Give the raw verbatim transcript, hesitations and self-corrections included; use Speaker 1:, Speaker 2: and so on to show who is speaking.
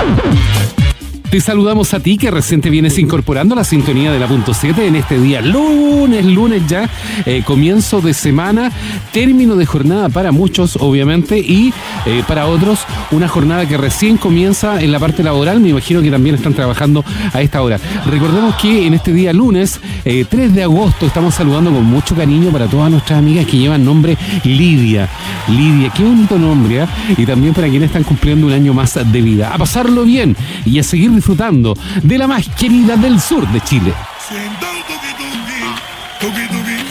Speaker 1: Te saludamos a ti que recién te vienes incorporando a la sintonía de la punto siete en este día lunes, lunes ya, eh, comienzo de semana, término de jornada para muchos obviamente y eh, para otros una jornada que recién comienza en la parte laboral, me imagino que también están trabajando a esta hora. Recordemos que en este día lunes, eh, tres de agosto, estamos saludando con mucho cariño para todas nuestras amigas que llevan nombre Lidia. Lidia, qué bonito nombre, ¿eh? Y también para quienes están cumpliendo un año más de vida. A pasarlo bien y a seguir disfrutando de la más querida del sur de Chile.
Speaker 2: Siento tuki tuki, tuki tuki.